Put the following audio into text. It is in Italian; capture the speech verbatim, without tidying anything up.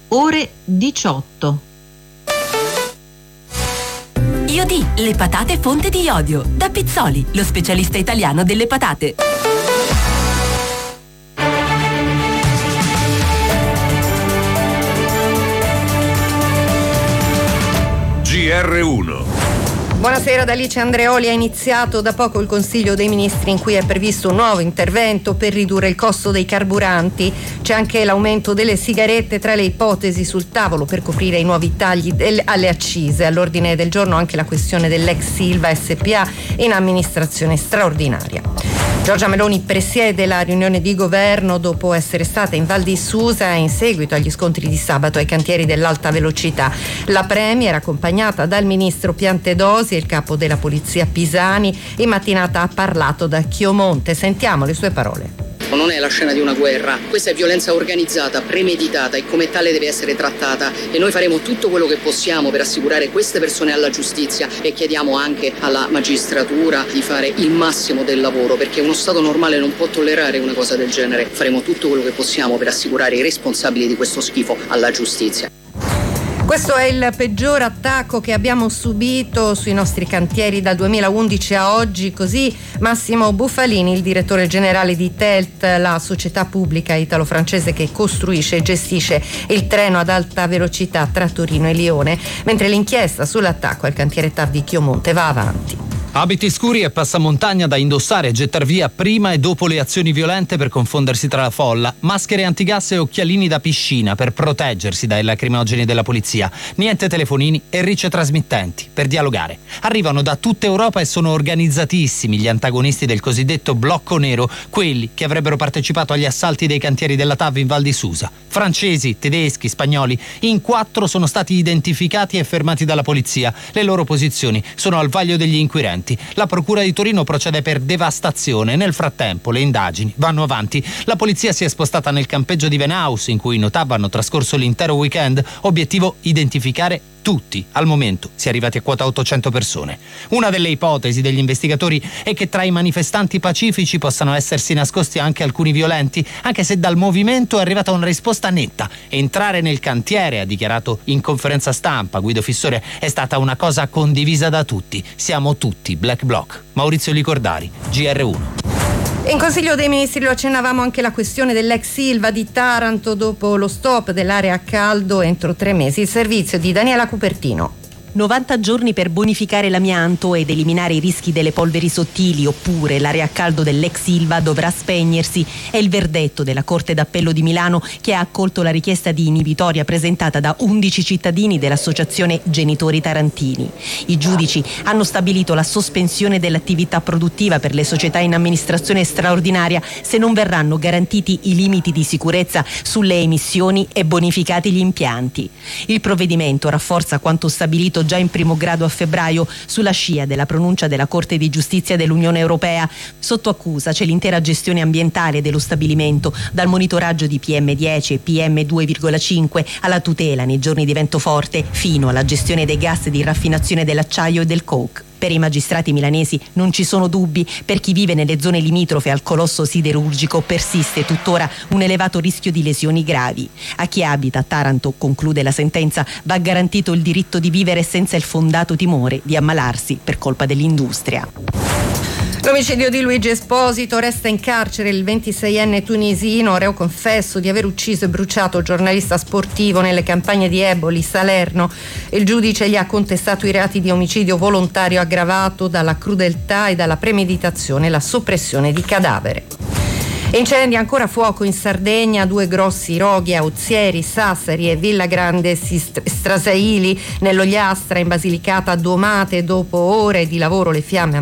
ore diciotto. Iodi, le patate fonte di iodio. Da Pizzoli, lo specialista italiano delle patate. G R uno. Buonasera da Alice Andreoli. Ha iniziato da poco il Consiglio dei Ministri in cui è previsto un nuovo intervento per ridurre il costo dei carburanti. C'è anche l'aumento delle sigarette tra le ipotesi sul tavolo per coprire i nuovi tagli del, alle accise. All'ordine del giorno anche la questione dell'ex Ilva S P A in amministrazione straordinaria. Giorgia Meloni presiede la riunione di governo dopo essere stata in Val di Susa in seguito agli scontri di sabato ai cantieri dell'alta velocità. La Premier, accompagnata dal ministro Piantedosi e il capo della polizia Pisani, in mattinata ha parlato da Chiomonte. Sentiamo le sue parole. Non è la scena di una guerra, questa è violenza organizzata, premeditata e come tale deve essere trattata, e noi faremo tutto quello che possiamo per assicurare queste persone alla giustizia e chiediamo anche alla magistratura di fare il massimo del lavoro, perché uno Stato normale non può tollerare una cosa del genere. Faremo tutto quello che possiamo per assicurare i responsabili di questo schifo alla giustizia. Questo è il peggior attacco che abbiamo subito sui nostri cantieri dal duemilaundici a oggi, così Massimo Buffalini, il direttore generale di Telt, la società pubblica italo-francese che costruisce e gestisce il treno ad alta velocità tra Torino e Lione, mentre l'inchiesta sull'attacco al cantiere T A V di Chiomonte va avanti. Abiti scuri e passamontagna da indossare e gettar via prima e dopo le azioni violente per confondersi tra la folla, maschere antigas e occhialini da piscina per proteggersi dai lacrimogeni della polizia, niente telefonini e ricce trasmittenti per dialogare. Arrivano da tutta Europa e sono organizzatissimi gli antagonisti del cosiddetto blocco nero, quelli che avrebbero partecipato agli assalti dei cantieri della T A V in Val di Susa. Francesi, tedeschi, spagnoli, in quattro sono stati identificati e fermati dalla polizia. Le loro posizioni sono al vaglio degli inquirenti. La procura di Torino procede per devastazione. Nel frattempo le indagini vanno avanti. La polizia si è spostata nel campeggio di Venhouse, in cui i Notav hanno trascorso l'intero weekend. Obiettivo: identificare tutti. Al momento si è arrivati a quota ottocento persone. Una delle ipotesi degli investigatori è che tra i manifestanti pacifici possano essersi nascosti anche alcuni violenti, anche se dal movimento è arrivata una risposta netta. Entrare nel cantiere, ha dichiarato in conferenza stampa Guido Fissore, è stata una cosa condivisa da tutti. Siamo tutti Black Bloc. Maurizio Licordari, G R uno. In Consiglio dei Ministri lo accennavamo anche la questione dell'ex Ilva di Taranto. Dopo lo stop dell'area a caldo entro tre mesi, il servizio di Daniela Cupertino. novanta giorni per bonificare l'amianto ed eliminare i rischi delle polveri sottili, oppure l'area a caldo dell'ex Ilva dovrà spegnersi. È il verdetto della Corte d'Appello di Milano, che ha accolto la richiesta di inibitoria presentata da undici cittadini dell'associazione Genitori Tarantini. I giudici hanno stabilito la sospensione dell'attività produttiva per le società in amministrazione straordinaria se non verranno garantiti i limiti di sicurezza sulle emissioni e bonificati gli impianti. Il provvedimento rafforza quanto stabilito già in primo grado a febbraio sulla scia della pronuncia della Corte di Giustizia dell'Unione Europea. Sotto accusa c'è l'intera gestione ambientale dello stabilimento, dal monitoraggio di P M dieci e P M due virgola cinque alla tutela nei giorni di vento forte, fino alla gestione dei gas di raffinazione dell'acciaio e del coke. Per i magistrati milanesi non ci sono dubbi: per chi vive nelle zone limitrofe al colosso siderurgico persiste tuttora un elevato rischio di lesioni gravi. A chi abita a Taranto, conclude la sentenza, va garantito il diritto di vivere senza il fondato timore di ammalarsi per colpa dell'industria. L'omicidio di Luigi Esposito: resta in carcere il ventiseienne tunisino, reo confesso di aver ucciso e bruciato il giornalista sportivo nelle campagne di Eboli, Salerno. Il giudice gli ha contestato i reati di omicidio volontario aggravato dalla crudeltà e dalla premeditazione e la soppressione di cadavere. Incendi, ancora fuoco in Sardegna, due grossi roghi a Ozieri, Sassari e Villa Grande Strasaili, nell'Ogliastra, in Basilicata Domate. Dopo ore di lavoro le fiamme